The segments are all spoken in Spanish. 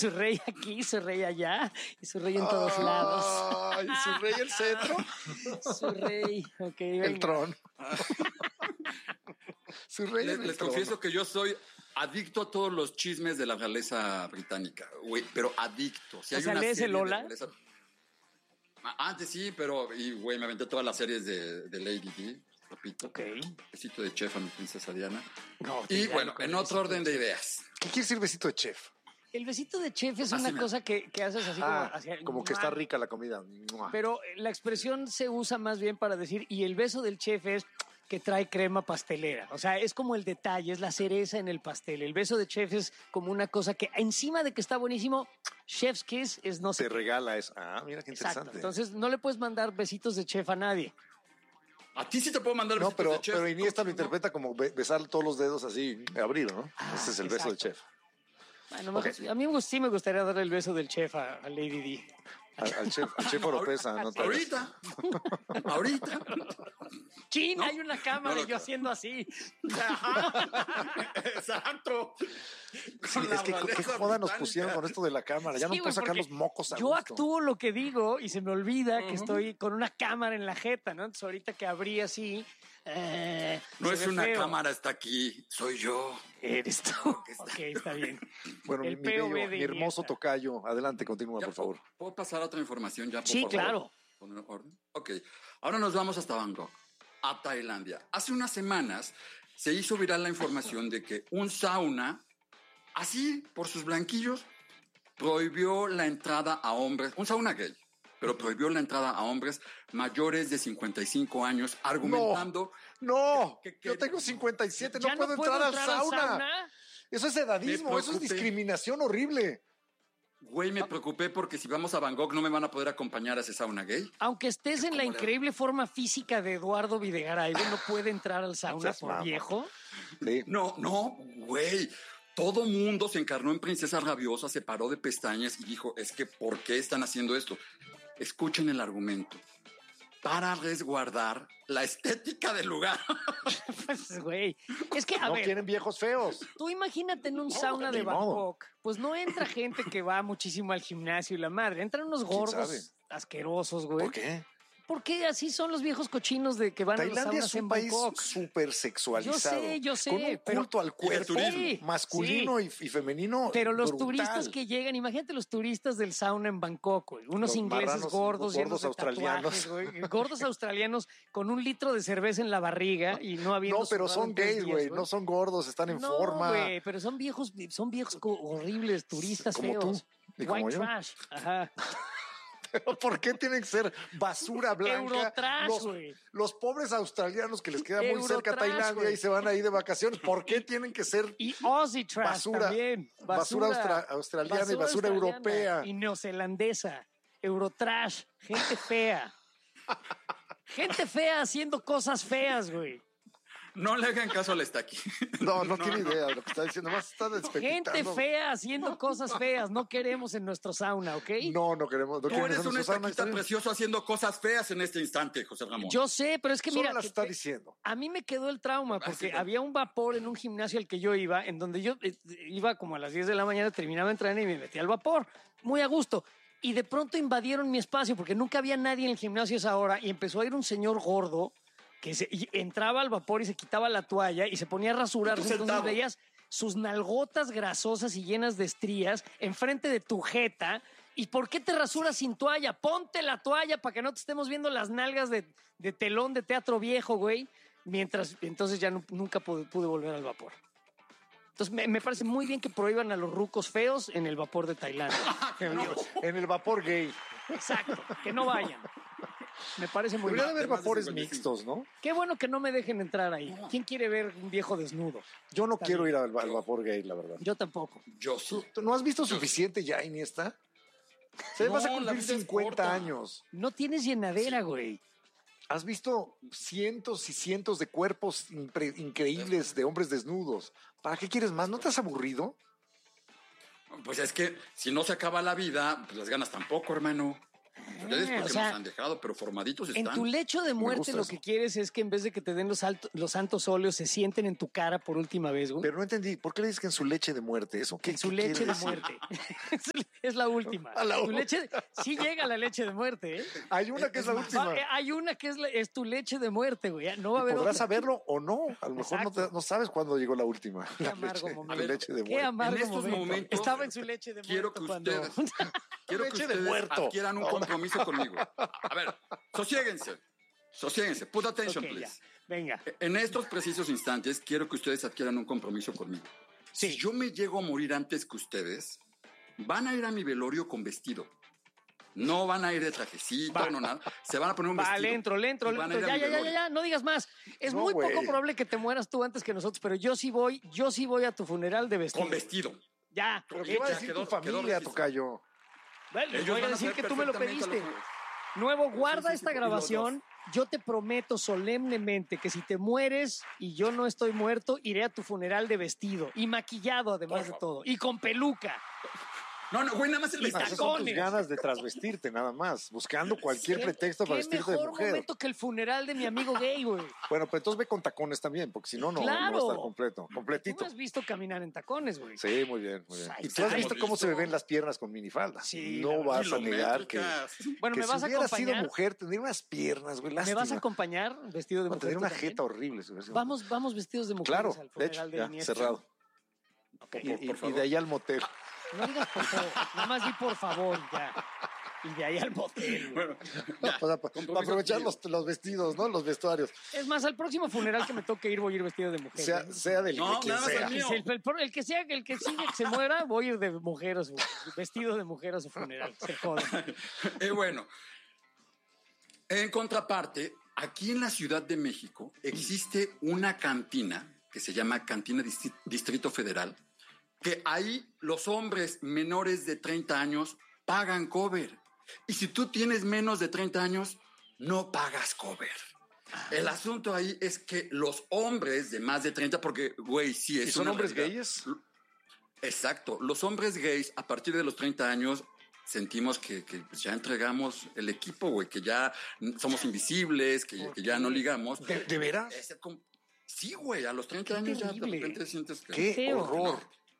su rey aquí, su rey allá y su rey en todos lados. Ay, su rey el cetro. Su rey, ok. El venga. trono. Su rey Les, les confieso que yo soy adicto a todos los chismes de la realeza británica, güey, pero adicto. Si O hay sea, una ¿lees serie el de Lola? realeza- Antes sí, pero, güey, me aventé todas las series de Lady Di, repito. Ok. Besito de chef a mi princesa Diana. No, Y te bueno, con en el otro besito orden de ideas. ¿Qué quiere decir besito de chef? El besito de chef es Así una me- cosa que haces así como... hacia- Como que está rica la comida. ¡Mua! Pero la expresión se usa más bien para decir, y el beso del chef es que trae crema pastelera. O sea, es como el detalle, es la cereza en el pastel. El beso de chef es como una cosa que encima de que está buenísimo, chef's kiss es no sé Te qué. regala eso. Ah, mira qué Exacto. interesante. Entonces no le puedes mandar besitos de chef a nadie. A ti sí te puedo mandar No, besitos de chef. pero Iniesta lo ¿no? interpreta como besar todos los dedos así, abrir, ¿no? Ese es el beso del exacto. chef. Bueno, Ok. a mí sí me gustaría darle el beso del chef a Lady Di. Al chef Oropesa, ¿no? Ahorita. Ahorita. ¡Chin! No. Hay una cámara No, y yo haciendo así. Exacto. Sí, es que qué joda nos pusieron con esto de la cámara. Ya no Sí, puedo güey, sacar porque los mocos a yo gusto. actúo lo que digo y se me olvida que estoy con una cámara en la jeta, ¿no? Entonces ahorita que abrí así... No se es ve una feo. cámara, está aquí. Soy yo. Eres tú. Ok, está bien. Bueno, El mi bello, POV de mi hermoso Iniesta. tocayo. Adelante, continúa, Ya, por favor. ¿Puedo pasar a otra información ya, por Sí, favor? claro. ¿Poner orden? Ok. Ahora nos vamos hasta Bangkok, a Tailandia. Hace unas semanas se hizo viral la información de que un sauna, así, por sus blanquillos, prohibió la entrada a hombres, un sauna gay, pero prohibió la entrada a hombres mayores de 55 años, argumentando... No, que- yo tengo 57, no ¿Ya puedo entrar al sauna. Eso es edadismo, Me eso es preocupé. discriminación horrible. Güey, me preocupé porque si vamos a Bangkok no me van a poder acompañar a ese sauna gay. Aunque estés en la ¿Cómo le- increíble forma física de Eduardo Videgaray, güey, no puede entrar al sauna Seas por mamón. viejo. Sí. No, güey. Todo mundo se encarnó en princesa rabiosa, se paró de pestañas y dijo, es que ¿por qué están haciendo esto? Escuchen el argumento. Para resguardar la estética del lugar. Pues, güey. Es que, a No ver, quieren viejos feos. tú imagínate en un sauna ni de modo. Bangkok. Pues no entra gente que va muchísimo al gimnasio y la madre. Entran unos sabe? gordos asquerosos, güey. ¿Por qué? Porque así son los viejos cochinos de que van a los Tailandia saunas es un en país Bangkok. súper sexualizado. Yo sé, Con un pero- culto al cuerpo Sí, masculino y femenino. Pero los brutal. turistas que llegan, imagínate los turistas del sauna en Bangkok, güey. Unos Los ingleses marranos, gordos, llenos de australianos. tatuajes, güey. Gordos australianos con un litro de cerveza en la barriga y no habiendo No, pero sudado son en 3 gays, días, güey. No son gordos, están en No, forma. güey, pero son viejos horribles, turistas Como feos. tú y como White yo. trash. Ajá. Pero ¿por qué tienen que ser basura blanca? Eurotrash, güey. Los pobres australianos que les queda muy cerca Eurotrash, Tailandia güey. y se van ahí de vacaciones, ¿por qué tienen que ser Y Aussie trash basura? también. Basura australiana y basura europea. Y neozelandesa. Eurotrash. Gente fea. Gente fea haciendo cosas feas, güey. No le hagan caso al Estaqui. No tiene idea de lo que está diciendo. Más está despepitando. Gente fea haciendo cosas feas. No queremos en nuestro sauna, ¿ok? No queremos. No Tú queremos eres hacer un nuestro sauna, estaquita está bien. precioso haciendo cosas feas en este instante, José Ramón. Yo sé, pero es que Solo mira, las está diciendo. a mí me quedó el trauma porque sí. había un vapor en un gimnasio al que yo iba, en donde yo iba como a las 10 de la mañana, terminaba de entrenar y me metí al vapor, muy a gusto. Y de pronto invadieron mi espacio porque nunca había nadie en el gimnasio a esa hora y empezó a ir un señor gordo que y entraba al vapor y se quitaba la toalla y se ponía a rasurarse. Y tú Entonces sentado. veías sus nalgotas grasosas y llenas de estrías enfrente de tu jeta. ¿Y por qué te rasuras sin toalla? Ponte la toalla para que no te estemos viendo las nalgas de telón de teatro viejo, güey. Entonces ya nunca pude volver al vapor. Entonces me parece muy bien que prohíban a los rucos feos en el vapor de Tailandia. En el vapor gay. Exacto, que no vayan. Me parece muy Debería de bien. haber Más de vapores 55. mixtos, ¿no? Qué bueno que no me dejen entrar ahí. ¿Quién quiere ver un viejo desnudo? Yo no Está quiero bien. ir al vapor gay, la verdad. Yo tampoco. Yo sí. ¿Tú no has visto suficiente ya, Iniesta? Se vas a No, la cumplir vida es 50 corta. años. No tienes llenadera, güey. Has visto cientos y cientos de cuerpos increíbles de hombres desnudos. ¿Para qué quieres más? ¿No te has aburrido? Pues es que si no se acaba la vida, pues las ganas tampoco, hermano. ustedes porque o sea, nos han dejado, pero formaditos En están. tu lecho de muerte gusta lo eso. que quieres es que en vez de que te den los santos óleos se sienten en tu cara por última vez, güey. Pero no entendí, ¿por qué le dices que en su leche de muerte? ¿Eso qué? En su qué leche quiere de decir? muerte. Es la última. A la Tu leche, sí llega la leche de muerte, ¿eh? Hay una que es la última. Hay una que es tu leche de muerte, güey. Ya, no va a haber Podrás otra. saberlo o no. A lo mejor Exacto. no sabes cuándo llegó la última. Qué La amargo leche, momento. la leche de Qué muerte. amargo En estos momento. momentos, Estaba en su leche de Quiero muerto que cuando... ustedes, quiero que Leche de ustedes muerto. adquieran un compromiso conmigo. A ver, sosiéguense. Put attention, Ok, ya. please. Venga. En estos precisos instantes, quiero que ustedes adquieran un compromiso conmigo. Sí. Si yo me llego a morir antes que ustedes, van a ir a mi velorio con vestido. No van a ir de trajecito, Va. no nada. Se van a poner un Vale, vestido. entro. y van a ir a Ya, mi velorio. ya. No digas más. Es No, muy güey. poco probable que te mueras tú antes que nosotros, pero yo sí voy a tu funeral de vestido. Con vestido. Ya. ¿Pero Ya qué va a quedó- decir quedó tu familia, registrado. tocayo? Vale, les Ellos voy a van a decir saber que tú me lo perfectamente pediste. a lo que- Nuevo, guarda Sí, esta y los grabación. Yo te prometo solemnemente que si te mueres y yo no estoy muerto, iré a tu funeral de vestido y maquillado además de todo y con peluca. No, güey, nada más el Y vestido. Esas son tus tacones. ganas de trasvestirte, nada más. Buscando cualquier ¿Qué- pretexto para qué vestirte de mejor mujer. momento que el funeral de mi amigo gay, güey. Bueno, pero entonces ve con tacones también, porque si no, no va a Claro. estar completo, Tú completito. me has visto caminar en tacones, güey. Sí, muy bien, muy bien. Ahí ¿Y tú has está. visto cómo se me Hemos ven las piernas con minifalda? Sí, No la verdad. vas a negar que, Bueno, que me si vas a hubiera sido acompañar. mujer, tendría unas piernas, güey, ¿Me lástima. vas a acompañar vestido de Va a mujer? tener tú una también? jeta horrible. si hubiera sido Vamos vestidos de mujeres Claro, al de funeral hecho, de ya, Iniesta. cerrado. Ok. Y, por y favor. de ahí al motel. No digas por favor, nada más di por favor ya. Y de ahí al motel, güey. Bueno, Para aprovechar los vestidos, ¿no? Los vestuarios. Es más, al próximo funeral que me toque ir, voy a ir vestido de mujer. Sea del No, de quien nada más sea. el mío. El que sigue que se muera, voy a ir de mujer a su vestido de mujer a su funeral. Se jodan. Bueno, en contraparte, aquí en la Ciudad de México existe una cantina que se llama Cantina Distrito Federal, que ahí los hombres menores de 30 años pagan cover. Y si tú tienes menos de 30 años, no pagas cover. El asunto ahí es que los hombres de más de 30, porque, güey, sí es ¿Y son una hombres realidad. gayes? Exacto. Los hombres gays, a partir de los 30 años, sentimos que pues, ya entregamos el equipo, güey, que ya somos invisibles, que ya no ligamos. ¿De veras? Sí, güey, a los 30 Qué años ya de terrible. repente sientes que... ¡Qué feo. horror!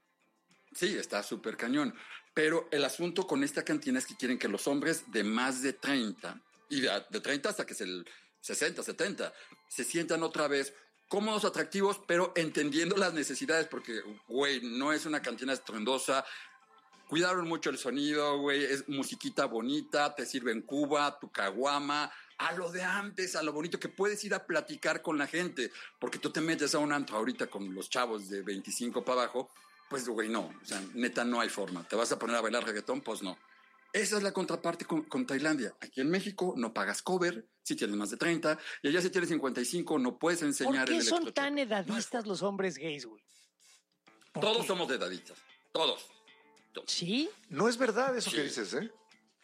Sí, está súper cañón. Pero el asunto con esta cantina es que quieren que los hombres de más de 30, y de 30 hasta que es el 60, 70, se sientan otra vez cómodos, atractivos, pero entendiendo las necesidades, porque, güey, no es una cantina estruendosa. Cuidaron mucho el sonido, güey, es musiquita bonita, te sirven cuba, tu caguama, a lo de antes, a lo bonito que puedes ir a platicar con la gente, porque tú te metes a un antro ahorita con los chavos de 25 para abajo, pues, güey, no, o sea, neta, no hay forma. ¿Te vas a poner a bailar reggaetón? Pues no. Esa es la contraparte con Tailandia. Aquí en México no pagas cover si tienes más de 30, y allá si tienes 55 no puedes ¿Por enseñar qué el son electrochoque. tan edadistas los hombres gays, güey? ¿Por Todos qué? somos de edaditas, todos. ¿Sí? No es verdad eso Sí. que dices, ¿eh?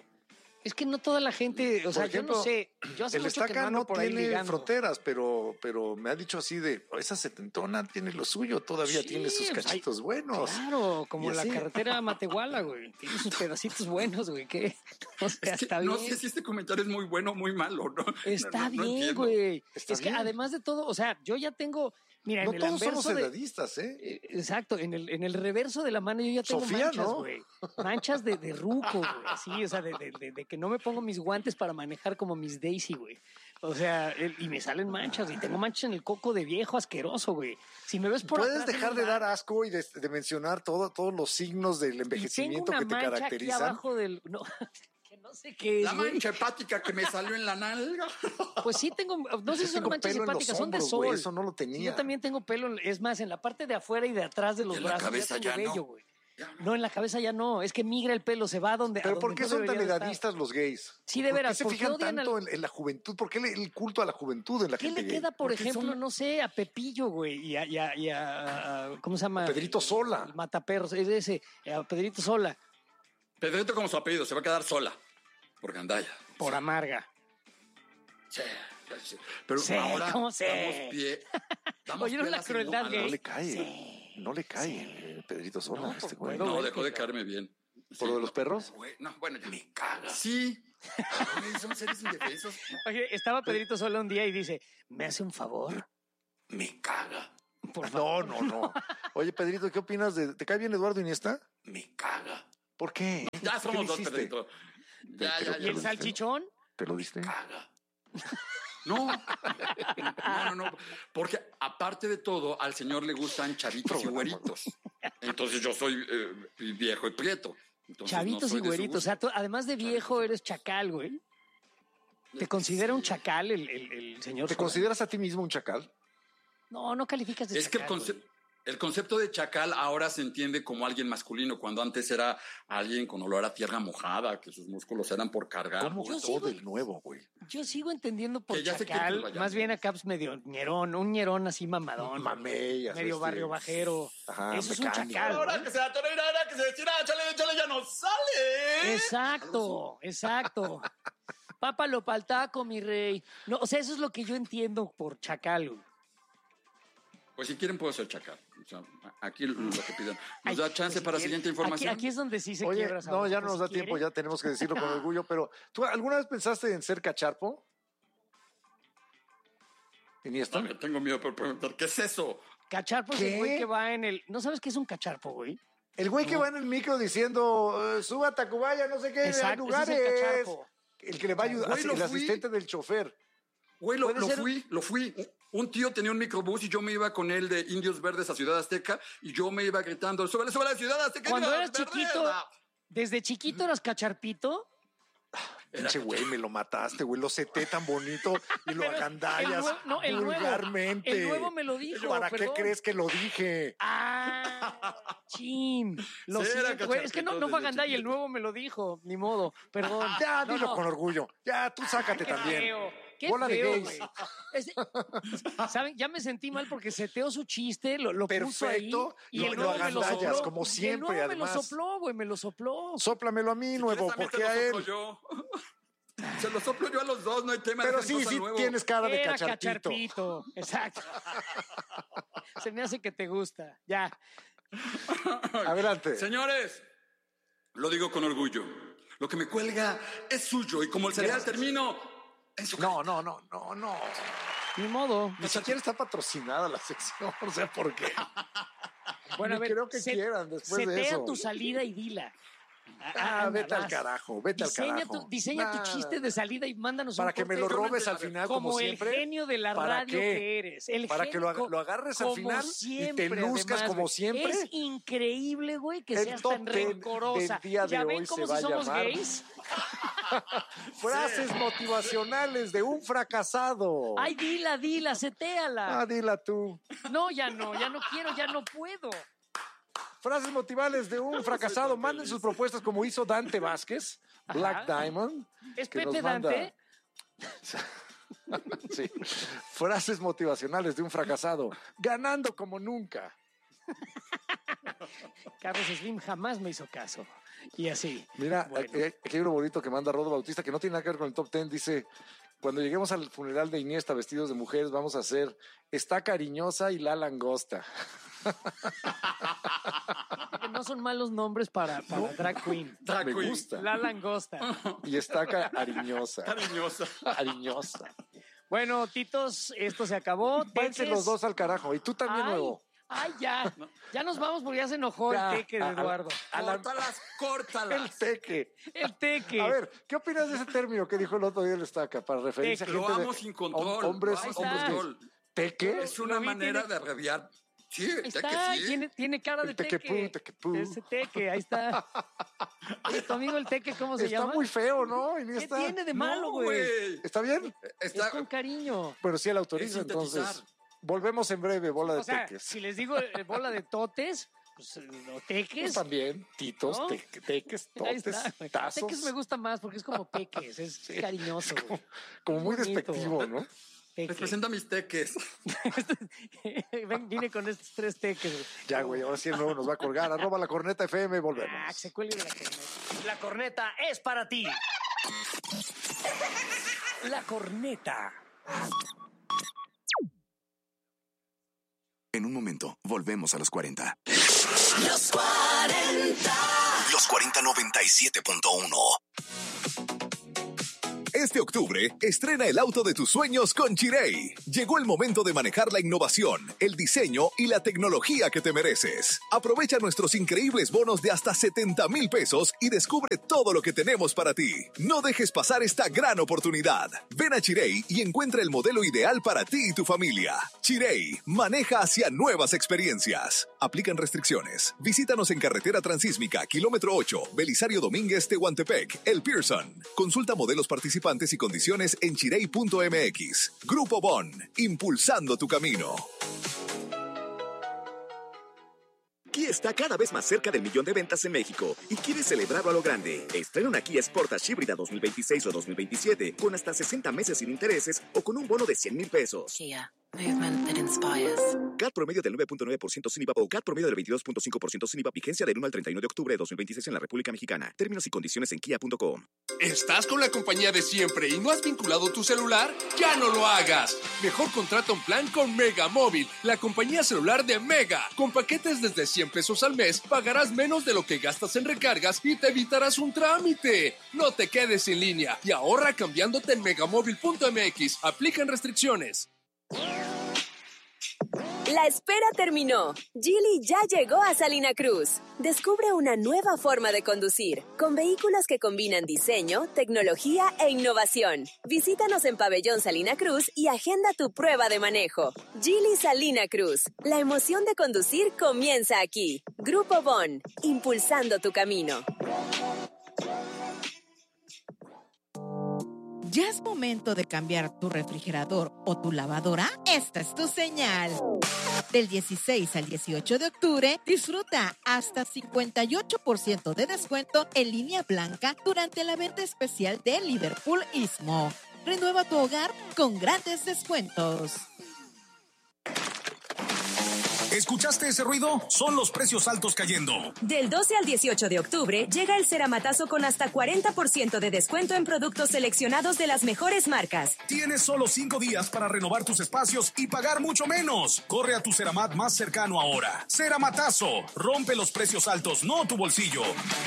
Es que no toda la gente, o sea, yo ejemplo, no sé. Yo hace El mucho que no estaca ando no por ahí tiene ligando. fronteras, pero me ha dicho así de, esa setentona tiene lo suyo, todavía Sí, tiene sus pues, cachitos buenos. Claro, como Y la así. carretera a Matehuala, güey. Tiene sus pedacitos buenos, güey. ¿Qué? O sea, Es que está no bien. sé si este comentario es muy bueno o muy malo, ¿no? Está No bien, entiendo. güey. Está Es que bien. además de todo, o sea, yo ya tengo, mira, No en el todos somos anverso de, edadistas, ¿eh? exacto, en el reverso de la mano yo ya tengo Sofía, manchas, ¿no? güey. Manchas de ruco, güey. Así, o sea, de que no me pongo mis guantes para manejar como mis Daisy, güey. O sea, y me salen manchas y tengo manchas en el coco de viejo asqueroso, güey. Si me ves por Puedes atrás en dejar un de bar dar asco y de mencionar todos los signos del y tengo envejecimiento una que te mancha aquí caracterizan. abajo del... No, que no sé qué es, La güey. mancha hepática que me salió en la nalga. Pues sí tengo, no sé si son Tengo manchas pelo en los hepáticas, son de hombros, sol. güey, eso no lo tenía. Yo también tengo pelo, es más, en la parte de afuera y de atrás de los En la brazos. cabeza ya tengo ya no. vello, güey. No, en la cabeza ya no, es que migra el pelo, se va a donde. Pero a ¿por donde qué no son tan debería de estar. edadistas los gays? Sí, de veras, ¿Por ¿por qué qué se fijan odian tanto al- en la juventud? ¿Por qué el culto a la juventud en la ¿Qué gente le gay? queda, por Porque ejemplo, son- no sé, a Pepillo, güey, y a ¿cómo se llama? Pedrito Sola. El mataperros, es ese, a Pedrito Sola, Pedrito como su apellido, se va a quedar sola. Por gandalla. por amarga. Sí, sí. Pero Sí, ahora ¿cómo sé? damos pie. Damos Oye, ¿no pie a la las crueldad innovadoras. No gay? le cae. No le cae Pedrito Sola, No, este pues, güey. puedo No, ver dejó de que- caerme bien. ¿Por lo de los perros? Güey, no, bueno, ya me caga. Sí, Güey, son seres indefensos. Oye, estaba Pedrito Sola un día y dice, ¿me hace un favor? Me caga. Por favor. No. Oye, Pedrito, ¿qué opinas de... ¿Te cae bien Eduardo Iniesta? Me caga. ¿Por qué? Ya ¿Qué somos le dos, hiciste? Pedrito. Ya. ¿Y el salchichón? ¿Te lo diste? Caga. No. Porque aparte de todo, al señor le gustan chavitos y güeritos. Entonces yo soy viejo y prieto. Entonces, Chavitos no soy y de su güeritos. O gusto. sea, además de viejo, eres chacal, güey. ¿Te considera un chacal el señor ¿Te Sola? consideras a ti mismo un chacal? No calificas de Es que chacal. el concepto de chacal ahora se entiende como alguien masculino, cuando antes era alguien con olor a tierra mojada, que sus músculos eran por cargar. ¿Cómo Yo todo sigo- del nuevo, güey? Yo sigo entendiendo por Que ya se quiere que chacal, lo vayamos. más bien acá pues medio ñerón, un ñerón así mamadón. Mameyas. Medio barrio bajero. Ajá, Eso es un mecánico. chacal. Ahora ¿no? que se atore, ahora que se decida, chale, ya no sale. Exacto. Pápalo pa'l taco, mi rey. No, o sea, eso es lo que yo entiendo por chacal, güey. Pues si quieren puedo ser chacal. O sea, aquí lo que pidan. Ay, ¿Nos da chance pues, para si siguiente quiere- información? Aquí es donde sí se Oye, quiebra. no, Saúl, ya no pues, nos da si tiempo, quiere. ya tenemos que decirlo con orgullo, pero ¿tú alguna vez pensaste en ser cacharpo? ¿Iniesta? No, tengo miedo por preguntar, ¿qué es eso? Cacharpo es ¿Qué? el güey que va en el... ¿No sabes qué es un cacharpo, güey? El güey que va en el micro diciendo, suba a Tacubaya, no sé qué, hay Exacto, ese lugares. es el cacharpo. El que le va a ayudar, Güey, lo el fui. asistente del chofer. Güey, Puede ser lo fui. Un tío tenía un microbús y yo me iba con él de Indios Verdes a Ciudad Azteca y yo me iba gritando, súbele, súbele a Ciudad Azteca. Cuando Indios eras Verdes". chiquito, desde chiquito eras cacharpito. Pinche güey, me lo mataste, güey. Lo seté tan bonito y lo Pero agandallas el nuevo. vulgarmente. El nuevo me lo dijo. ¿Para perdón. qué crees que lo dije? Chin. Lo Sí, era siento, güey. Es que no cacharpito fue desde agandalla, el chiquito. nuevo me lo dijo. Ni modo. Perdón. Ya, No, dilo no. con orgullo. Ya, tú sácate Qué también. feo. Qué Bola de feo, gays. güey. ¿Saben? Ya me sentí mal porque seteó su chiste, lo puso ahí. Perfecto, Y lo- el lo nuevo me lo agandallas, sopló. como Y el siempre, nuevo me además. lo sopló, güey, me lo sopló. Sóplamelo a mí, Si nuevo, quieres, también porque te a lo él. soplo yo. Se lo soplo yo a los dos, no hay tema. Pero dejen sí, cosa sí, nuevo. tienes cara de Era cacharpito. cacharpito. Exacto. Se me hace que te gusta. Ya. Adelante. Señores, lo digo con orgullo. Lo que me cuelga es suyo y como el cereal termino en su No. Ni modo. Ni siquiera está patrocinada la sección. O sea, ¿por qué? Bueno, a Ni ver, creo que quieran después de setea eso. tu salida y dila. Ah, vete al vas. carajo, vete al carajo. Diseña tu Nah, chiste de salida y mándanos para un que me corte lo robes al final, como el siempre. genio de la ¿Para radio qué? que eres. El Para que genio lo agarres al como final siempre, y te luzcas además, como güey. siempre. Es increíble, güey, que El seas top tan 10 rencorosa. del día de ¿Ya hoy ven cómo se va si a somos llamar gays? Frases motivacionales de un fracasado. Ay, dila, setéala. Ah, dila tú. No, ya no quiero, ya no puedo. Frases motivacionales de un fracasado. Manden sus propuestas como hizo Dante Vázquez, Black Diamond. ¿Es que Pepe nos manda- Dante? Sí. Frases motivacionales de un fracasado. Ganando como nunca. Carlos Slim jamás me hizo caso. Y así. Mira, Bueno. aquí hay uno bonito que manda Rodo Bautista que no tiene nada que ver con el top 10. Dice, cuando lleguemos al funeral de Iniesta vestidos de mujeres, vamos a hacer Está cariñosa y la langosta. No son malos nombres para drag queen. Drag Me queen. gusta. La langosta. Y está cariñosa. Cariñosa. Cariñosa. Bueno, titos, esto se acabó. Váyanse Teques. los dos al carajo. Y tú también, Ay, nuevo. ay, ya. Ya nos vamos porque ya se enojó Ya, el teque de Eduardo. Córtalas. El teque. El teque. A ver, ¿qué opinas de ese término que dijo el otro día el Estaca para referirse a Lo gente amo de sin control. hombres, Ahí hombres está. gays? ¿Teque? Es una Lo vi, manera tiene- de abreviar. Sí, Ahí ya que está, sí. tiene cara de El tequepú, teque. tequepú. Ese teque, ahí está. Oye, tu amigo el teque, ¿cómo se Está llama? muy feo, ¿no? ¿Qué Iniesta. tiene de malo, No, güey? ¿Está bien? Es Está, con cariño. Pero sí, él Es autoriza, entonces. sintetizar. Volvemos en breve, bola de O sea, teques. si les digo bola de totes, pues o teques. Pues también, titos, ¿No? teques, Ahí totes, está, güey. tazos. Teques me gusta más porque es como peques, es cariñoso, güey. Como muy bonito. despectivo, ¿no? Les Teque. presento a mis teques. Vine con estos 3 teques. Güey. Ya, güey, ahora sí el nuevo nos va a colgar. Arroba la corneta FM, volvemos. Ah, que se cuelgue de la corneta. La corneta es para ti. La corneta. En un momento, volvemos a los 40. Los 40. Los 40 97.1. Este octubre, estrena el auto de tus sueños con Chirey. Llegó el momento de manejar la innovación, el diseño y la tecnología que te mereces. Aprovecha nuestros increíbles bonos de hasta 70,000 pesos y descubre todo lo que tenemos para ti. No dejes pasar esta gran oportunidad. Ven a Chirey y encuentra el modelo ideal para ti y tu familia. Chirey, maneja hacia nuevas experiencias. Aplican restricciones. Visítanos en carretera transísmica, kilómetro 8, Belisario Domínguez, Tehuantepec, El Pearson. Consulta modelos participantes y condiciones en chirey.mx. Grupo Bon, impulsando tu camino. Kia está cada vez más cerca del 1,000,000 de ventas en México y quiere celebrarlo a lo grande. Estrena una Kia Sportage híbrida 2026 o 2027 con hasta 60 meses sin intereses o con un bono de 100,000 pesos. Kia, movement that inspires. CAT promedio del 9.9% sin IVA o CAT promedio del 22.5% sin IVA. Vigencia del 1 al 31 de octubre de 2026 en la República Mexicana. Términos y condiciones en kia.com. ¿Estás con la compañía de siempre y no has vinculado tu celular? ¡Ya no lo hagas! Mejor contrata un plan con Mega Móvil, la compañía celular de Mega. Con paquetes desde 100 pesos al mes, pagarás menos de lo que gastas en recargas y te evitarás un trámite. No te quedes sin línea y ahorra cambiándote en megamóvil.mx. Aplican restricciones. La espera terminó. Geely ya llegó a Salina Cruz. Descubre una nueva forma de conducir, con vehículos que combinan diseño, tecnología e innovación. Visítanos en Pabellón Salina Cruz y agenda tu prueba de manejo. Geely Salina Cruz. La emoción de conducir comienza aquí. Grupo Bon, impulsando tu camino. ¿Ya es momento de cambiar tu refrigerador o tu lavadora? Esta es tu señal. Del 16 al 18 de octubre, disfruta hasta 58% de descuento en línea blanca durante la venta especial de Liverpool Istmo. Renueva tu hogar con grandes descuentos. ¿Escuchaste ese ruido? Son los precios altos cayendo. Del 12 al 18 de octubre llega el ceramatazo con hasta 40% de descuento en productos seleccionados de las mejores marcas. Tienes solo 5 días para renovar tus espacios y pagar mucho menos. Corre a tu Ceramat más cercano ahora. Ceramatazo. Rompe los precios altos, no tu bolsillo.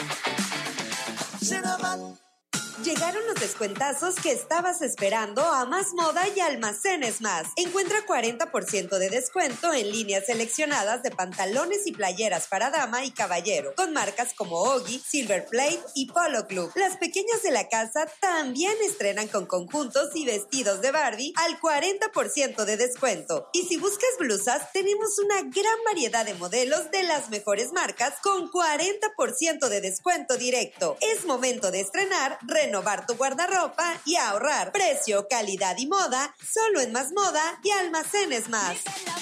Ceramat. Llegaron los descuentazos que estabas esperando a Más Moda y Almacenes Más. Encuentra 40% de descuento en líneas seleccionadas de pantalones y playeras para dama y caballero, con marcas como Oggy, Silver Plate y Polo Club. Las pequeñas de la casa también estrenan con conjuntos y vestidos de Barbie al 40% de descuento. Y si buscas blusas, tenemos una gran variedad de modelos de las mejores marcas con 40% de descuento directo. Es momento de estrenar, renovar tu guardarropa y ahorrar. Precio, calidad y moda, solo en Más Moda y Almacenes Más.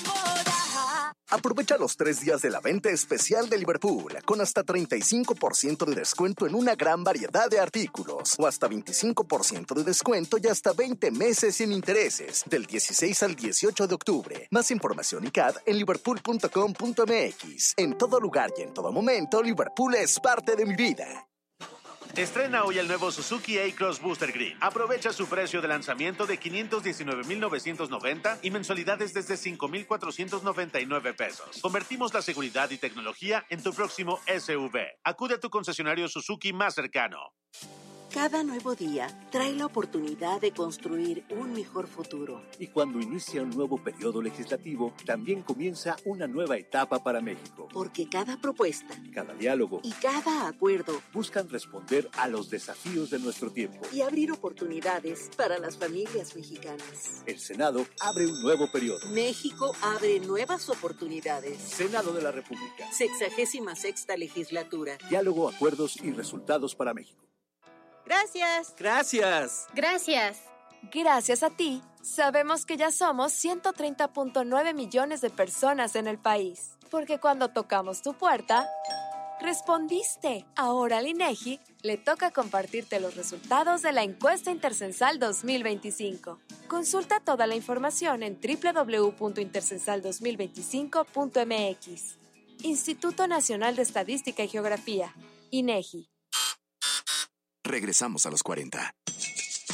Aprovecha los 3 días de la venta especial de Liverpool, con hasta 35% de descuento en una gran variedad de artículos, o hasta 25% de descuento y hasta 20 meses sin intereses, del 16 al 18 de octubre. Más información y CAD en liverpool.com.mx. En todo lugar y en todo momento, Liverpool es parte de mi vida. Estrena hoy el nuevo Suzuki A-Cross Booster Green. Aprovecha su precio de lanzamiento de $519,990 y mensualidades desde $5,499 pesos. Convertimos la seguridad y tecnología en tu próximo SUV. Acude a tu concesionario Suzuki más cercano. Cada nuevo día trae la oportunidad de construir un mejor futuro. Y cuando inicia un nuevo periodo legislativo, también comienza una nueva etapa para México. Porque cada propuesta, cada diálogo y cada acuerdo buscan responder a los desafíos de nuestro tiempo y abrir oportunidades para las familias mexicanas. El Senado abre un nuevo periodo. México abre nuevas oportunidades. Senado de la República. 66ª legislatura. Diálogo, acuerdos y resultados para México. Gracias. Gracias. Gracias. Gracias a ti, sabemos que ya somos 130.9 millones de personas en el país. Porque cuando tocamos tu puerta, respondiste. Ahora al INEGI le toca compartirte los resultados de la encuesta intercensal 2025. Consulta toda la información en www.intercensal2025.mx. Instituto Nacional de Estadística y Geografía, INEGI. Regresamos a los 40.